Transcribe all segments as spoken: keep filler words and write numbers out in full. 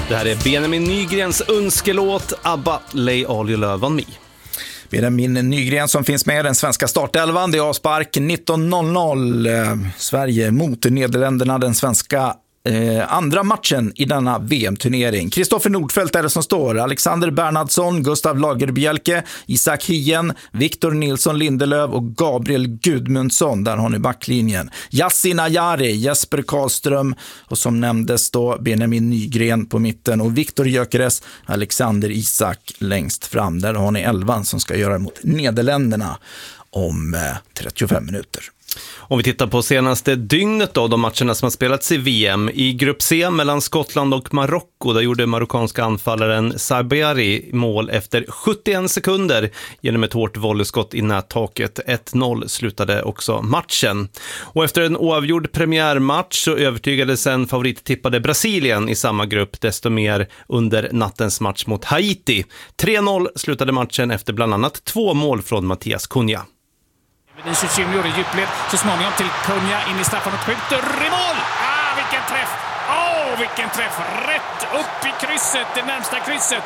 Det här är Benjamin Nygrens önskelåt ABBA Lay All Your Love On Me. Benjamin Nygren som finns med i den svenska startelvan. Det är avspark nitton noll noll. Eh, Sverige mot Nederländerna, den svenska eh, andra matchen i denna V M-turnering. Kristoffer Nordfeldt är det som står. Alexander Bernhardsson, Gustav Lagerbielke, Isak Hien, Victor Nilsson Lindelöf och Gabriel Gudmundsson. Där har ni backlinjen. Yasin Ayari, Jesper Karlström och som nämndes då Benjamin Nygren på mitten och Viktor Gyökeres, Alexander Isak längst fram. Där har ni elvan som ska göra mot Nederländerna om eh, trettiofem minuter. Om vi tittar på senaste dygnet då, de matcherna som har spelats i V M. I grupp C mellan Skottland och Marocko, där gjorde marockanska anfallaren Sabari mål efter sjuttioen sekunder genom ett hårt volleyskott i nättaket. ett noll slutade också matchen. Och efter en oavgjord premiärmatch så övertygades en favorittippade Brasilien i samma grupp desto mer under nattens match mot Haiti. tre noll slutade matchen efter bland annat två mål från Mattias Cunha. Vinicius Junior i djupled, så småningom till Cunha in i straffområdet, skjuter i mål! Ah, vilken träff! Åh, oh, vilken träff! Rätt upp i krysset, det närmsta krysset.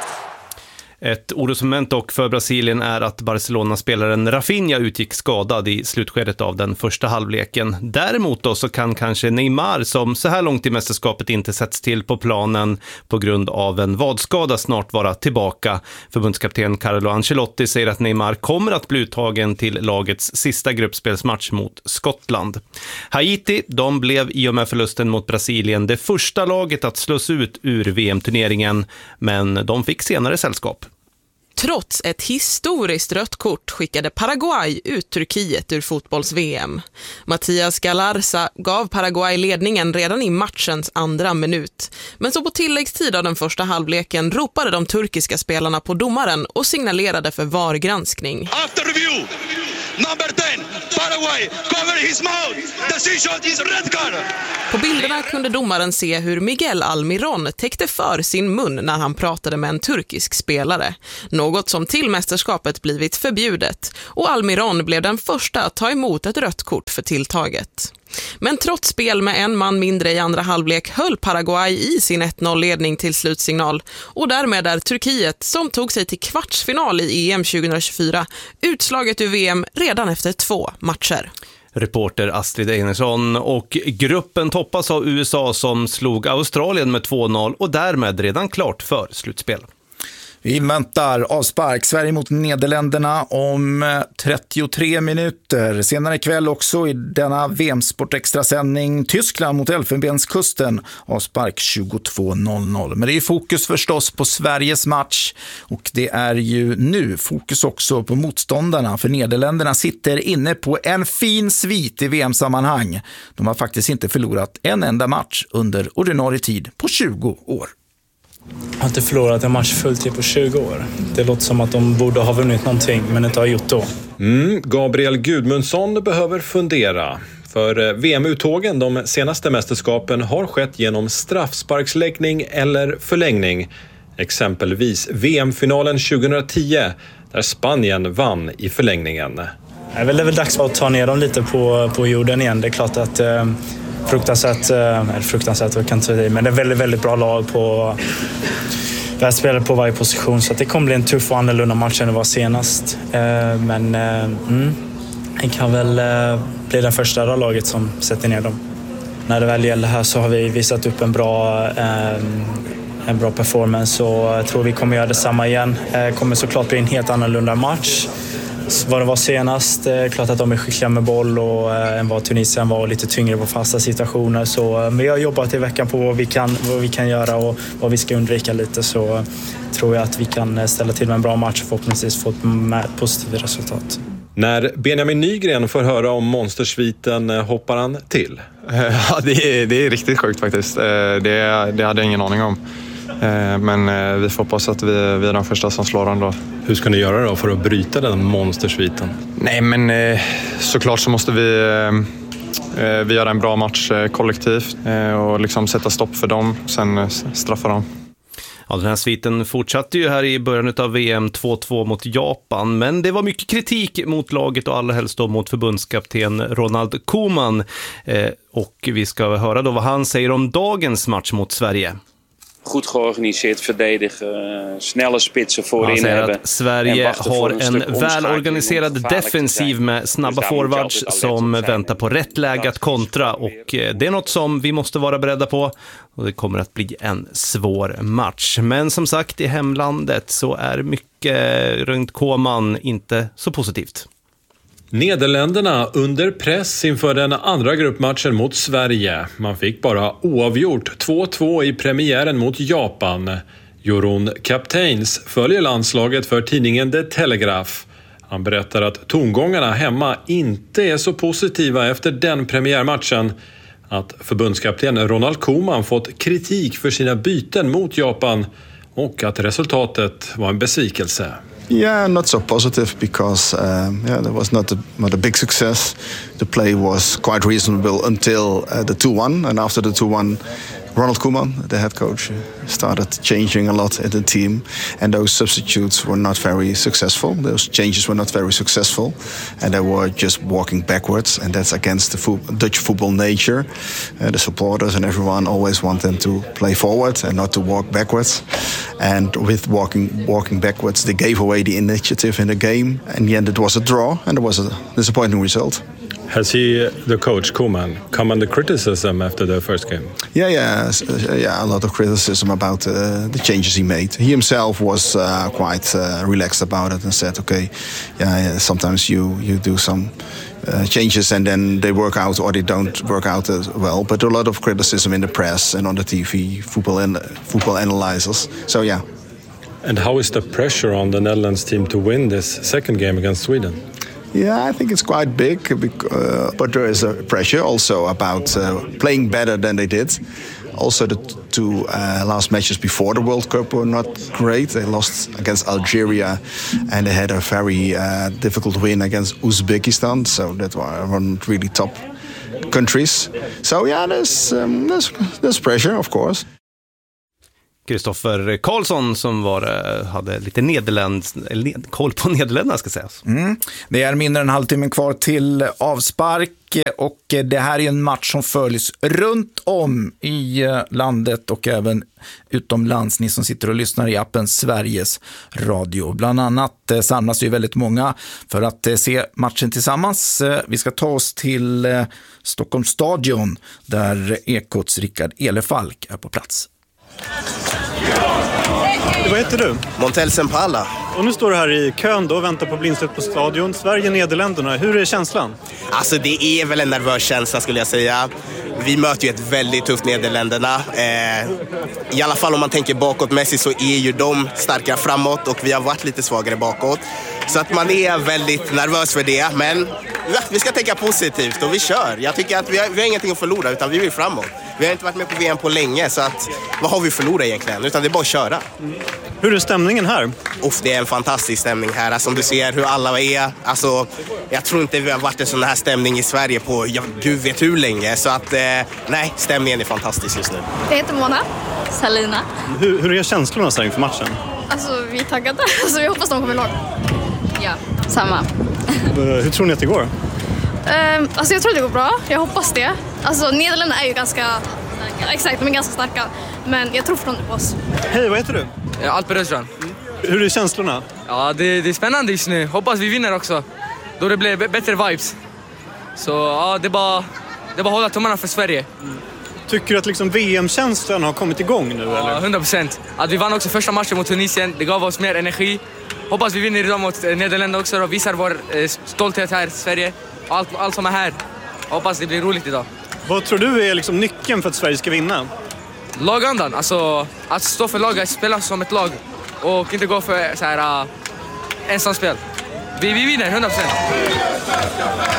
Ett orosmoment dock för Brasilien är att Barcelona-spelaren Rafinha utgick skadad i slutskedet av den första halvleken. Däremot då så kan kanske Neymar, som så här långt i mästerskapet inte sätts till på planen på grund av en vadskada, snart vara tillbaka. Förbundskapten Carlo Ancelotti säger att Neymar kommer att bli uttagen till lagets sista gruppspelsmatch mot Skottland. Haiti, de blev i och med förlusten mot Brasilien det första laget att slås ut ur V M-turneringen, men de fick senare sällskap. Trots ett historiskt rött kort skickade Paraguay ut Turkiet ur fotbolls-V M. Mattias Galarza gav Paraguay ledningen redan i matchens andra minut. Men så på tilläggstid av den första halvleken ropade de turkiska spelarna på domaren och signalerade för V A R-granskning. After review, number ten, Paraguay, cover his mouth. Decision is red card. På bilderna kunde domaren se hur Miguel Almiron täckte för sin mun när han pratade med en turkisk spelare. Något som till mästerskapet blivit förbjudet. Och Almiron blev den första att ta emot ett rött kort för tilltaget. Men trots spel med en man mindre i andra halvlek höll Paraguay i sin ett noll-ledning till slutsignal. Och därmed är Turkiet, som tog sig till kvartsfinal i E M tjugohundratjugofyra, utslaget ur V M redan efter två matcher. Reporter Astrid Einersson. Och gruppen toppas av U S A som slog Australien med två noll och därmed redan klart för slutspel. Vi väntar avspark Sverige mot Nederländerna om trettiotre minuter. Senare ikväll också i denna V M-sport extrasändning Tyskland mot Elfenbenskusten. Avspark tjugotvå noll noll. Men det är fokus förstås på Sveriges match. Och det är ju nu fokus också på motståndarna. För Nederländerna sitter inne på en fin svit i V M-sammanhang. De har faktiskt inte förlorat en enda match under ordinarie tid på tjugo år. Jag har inte förlorat en match fullt på tjugo år. Det låter som att de borde ha vunnit någonting men inte har gjort då. Mm, Gabriel Gudmundsson behöver fundera. För V M-uttågen de senaste mästerskapen har skett genom straffsparksläggning eller förlängning. Exempelvis V M-finalen tjugohundratio där Spanien vann i förlängningen. Det är väl, det är väl dags att ta ner dem lite på, på jorden igen. Det är klart att... Eh... Fruktansvärt, eller fruktansvärt jag kan inte säga, men det är väldigt, väldigt bra lag på spelare på varje position, så att det kommer bli en tuff och annorlunda match än det var senast. Men mm, det kan väl bli den första laget som sätter ner dem. När det väl gäller här så har vi visat upp en bra, en bra performance och jag tror vi kommer göra detsamma igen. Det kommer såklart bli en helt annorlunda match. Vad det var senast, eh, klart att de är skickliga med boll och eh, än vad Tunisien var lite tyngre på fasta situationer. Så, eh, men jag har jobbat i veckan på vad vi, kan, vad vi kan göra och vad vi ska undvika lite, så eh, tror jag att vi kan ställa till med en bra match och förhoppningsvis få ett med positivt resultat. När Benjamin Nygren får höra om monstersviten hoppar han till. Ja, det är, det är riktigt sjukt faktiskt. Det, det hade jag ingen aning om. Men vi får hoppas att vi, vi är de första som slår den då. Hur ska ni göra då för att bryta den monstersviten? Nej, men såklart så måste vi, vi göra en bra match kollektivt och liksom sätta stopp för dem, sen straffa dem. Ja, den här sviten fortsatte ju här i början av V M två två mot Japan, men det var mycket kritik mot laget och allra helst då mot förbundskapten Ronald Koeman. Eh, och vi ska höra då vad han säger om dagens match mot Sverige. goed georganiseerd verdedigen, snelle spitsen voorin hebben. Att Sverige har en välorganiserad defensiv med snabba forwards som väntar på rätt läge att kontra, och det är något som vi måste vara beredda på, och det kommer att bli en svår match. Men som sagt, i hemlandet så är mycket runt Koman inte så positivt. Nederländerna under press inför den andra gruppmatchen mot Sverige. Man fick bara oavgjort två två i premiären mot Japan. Jeroen Kapteins följer landslaget för tidningen The Telegraph. Han berättar att tongångarna hemma inte är så positiva efter den premiärmatchen. Att förbundskapten Ronald Koeman fått kritik för sina byten mot Japan och att resultatet var en besvikelse. Yeah, not so positive because um, yeah, there was not a, not a big success. The play was quite reasonable until uh, the two one, and after the two one, Ronald Koeman, the head coach, started changing a lot in the team, and those substitutes were not very successful. Those changes were not very successful, and they were just walking backwards, and that's against the fo- Dutch football nature. Uh, the supporters and everyone always want them to play forward and not to walk backwards. And with walking walking backwards, they gave away the initiative in the game. In the end, it was a draw, and it was a disappointing result. Has he, the coach Koeman, come under criticism after the first game? Yeah, yeah, yeah. A lot of criticism about uh, the changes he made. He himself was uh, quite uh, relaxed about it and said, "Okay, yeah, yeah sometimes you you do some uh, changes and then they work out or they don't work out as well." But a lot of criticism in the press and on the T V, football and football analyzers. So yeah. And how is the pressure on the Netherlands team to win this second game against Sweden? Yeah, I think it's quite big, uh, but there is a pressure also about uh, playing better than they did. Also, the two uh, last matches before the World Cup were not great. They lost against Algeria, and they had a very uh, difficult win against Uzbekistan. So that were one really top countries. So yeah, there's um, there's, there's pressure, of course. Kristoffer Karlsson som var, hade lite Nederländ, koll på Nederländerna ska sägas. Mm. Det är mindre än en halvtimme kvar till avspark, och det här är en match som följs runt om i landet och även utomlands. Ni som sitter och lyssnar i appen Sveriges Radio. Bland annat samlas ju väldigt många för att se matchen tillsammans. Vi ska ta oss till Stockholms stadion där Ekots Rickard Elefalk är på plats. Vad heter du? Montel Sempala. Och nu står du här i kön då och väntar på blindslut på stadion. Sverige-Nederländerna. Hur är känslan? Alltså det är väl en nervös känsla skulle jag säga. Vi möter ju ett väldigt tufft Nederländerna. Eh, I alla fall om man tänker bakåtmässigt så är ju de starkare framåt och vi har varit lite svagare bakåt. Så att man är väldigt nervös för det. Men ja, vi ska tänka positivt och vi kör. Jag tycker att vi har, vi har ingenting att förlora utan vi vill framåt. Vi har inte varit med på V M på länge så att vad har vi förlorat egentligen? Utan det är bara att köra. Mm. Hur är stämningen här? Uff, det är en fantastisk stämning här. Alltså, om du ser hur alla är. Alltså, jag tror inte vi har varit en sån här stämning i Sverige på ja, gud vet hur länge. Så att, eh, nej, stämningen är fantastisk just nu. Jag heter Mona Salina. Hur, hur är känslorna så inför matchen? Alltså, vi är taggade. Alltså, vi hoppas de kommer lag. Ja, samma. Hur tror ni att det går? Um, alltså, jag tror att det går bra. Jag hoppas det. Alltså, Nederländerna är ju ganska starka. Exakt, de är ganska starka. Men jag tror förstående på oss. Hej, vad heter du? Alper Östrand. Mm. Hur är känslorna? Ja, det, det är spännande just nu. Hoppas vi vinner också. Då det blir b- bättre vibes. Så ja, det är bara, det är bara hålla tummarna för Sverige. Mm. Tycker du att liksom V M-känslan har kommit igång nu? Ja, eller? hundra procent. Att vi vann också första matchen mot Tunisien. Det gav oss mer energi. Hoppas vi vinner idag mot Nederländerna också och visar vår eh, stolthet här i Sverige. Och allt, allt som är här. Hoppas det blir roligt idag. Vad tror du är liksom nyckeln för att Sverige ska vinna? Lagandan, alltså att stå för laget, spela som ett lag och inte gå för så här uh, ensamspel. Vi, vi vinner hundra procent.